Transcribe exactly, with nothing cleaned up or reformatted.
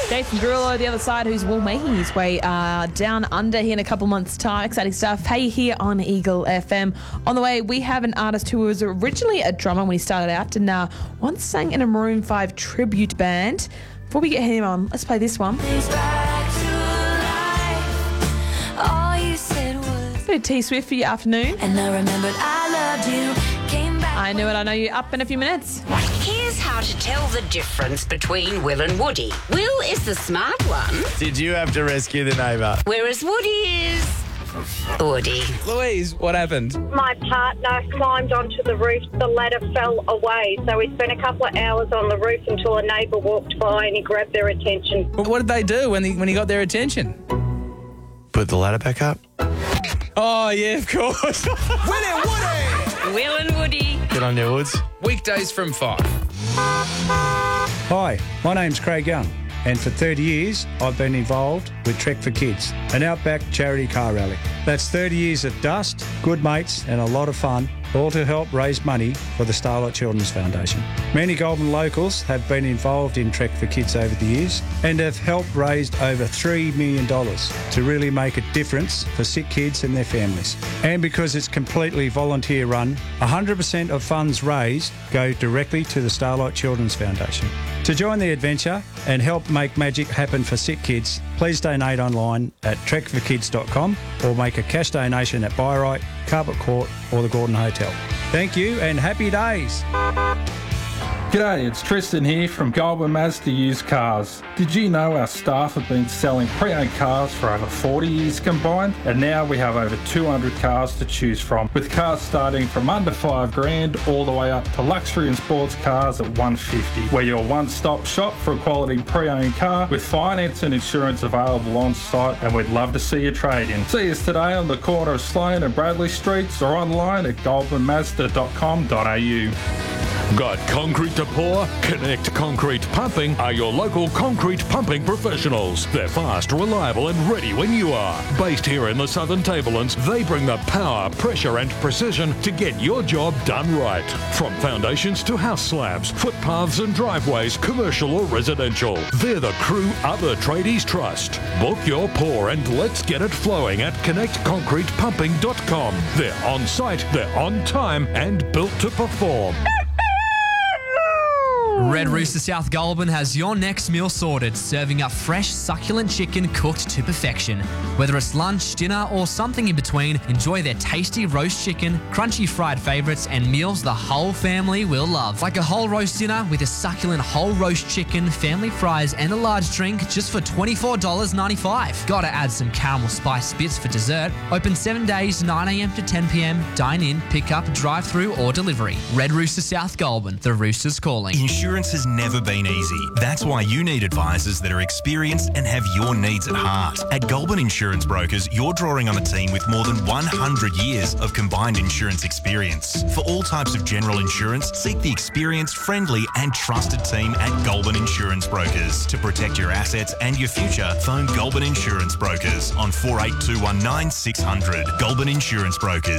Jason Derulo, the other side, who's well making his way uh, down under here in a couple months' time. Exciting stuff. Hey, here on Eagle F M. On the way, we have an artist who was originally a drummer when he started out and uh, once sang in a Maroon five tribute band. Before we get him on, let's play this one. Bit of T Swift for your afternoon. And I remembered I loved you. Came back. I knew it. I know you up in a few minutes. Here's how to tell the difference between Will and Woody. Will is the smart one, Did you have to rescue the neighbour? whereas Woody is Woody. Louise, what happened? My partner climbed onto the roof. The ladder fell away, so we spent a couple of hours on the roof until a neighbour walked by and he grabbed their attention. But what did they do when, he, when he got their attention? Put the ladder back up. Oh, yeah, of course. Will and Woody! Will and Woody. Get on your woods. Weekdays from five. Hi, my name's Craig Young, and for thirty years I've been involved with Trek for Kids, an outback charity car rally. That's thirty years of dust, good mates and a lot of fun, all to help raise money for the Starlight Children's Foundation. Many Goulburn locals have been involved in Trek for Kids over the years and have helped raise over three million dollars to really make a difference for sick kids and their families. And because it's completely volunteer run, one hundred percent of funds raised go directly to the Starlight Children's Foundation. To join the adventure and help make magic happen for sick kids, please donate online at trek for kids dot com or make a cash donation at Byrite, Carpet Court or the Gordon Hotel. Thank you and happy days. G'day, it's Tristan here from Goulburn Mazda Used Cars. Did you know our staff have been selling pre-owned cars for over forty years combined? And now we have over two hundred cars to choose from, with cars starting from under five grand all the way up to luxury and sports cars at one fifty. We're your one-stop shop for a quality pre-owned car with finance and insurance available on site, and we'd love to see you trade in. See us today on the corner of Sloane and Bradley Streets or online at goulburn mazda dot com dot a u. Got concrete to pour? Connect Concrete Pumping are your local concrete pumping professionals. They're fast, reliable and ready when you are. Based here in the Southern Tablelands, they bring the power, pressure and precision to get your job done right. From foundations to house slabs, footpaths and driveways, commercial or residential. They're the crew other tradies trust. Book your pour and let's get it flowing at connect concrete pumping dot com. They're on site, they're on time and built to perform. Red Rooster South Goulburn has your next meal sorted, serving up fresh, succulent chicken cooked to perfection. Whether it's lunch, dinner, or something in between, enjoy their tasty roast chicken, crunchy fried favourites, and meals the whole family will love. Like a whole roast dinner with a succulent whole roast chicken, family fries, and a large drink, just for twenty-four dollars ninety-five. Gotta add some caramel spice bits for dessert. Open seven days, nine a m to ten p m. Dine in, pick up, drive through, or delivery. Red Rooster South Goulburn. The Rooster's calling. Insurance has never been easy. That's why you need advisors that are experienced and have your needs at heart. At Goulburn Insurance Brokers, you're drawing on a team with more than one hundred years of combined insurance experience. For all types of general insurance, seek the experienced, friendly and trusted team at Goulburn Insurance Brokers. To protect your assets and your future, phone Goulburn Insurance Brokers on four eight two one nine six hundred. Goulburn Insurance Brokers.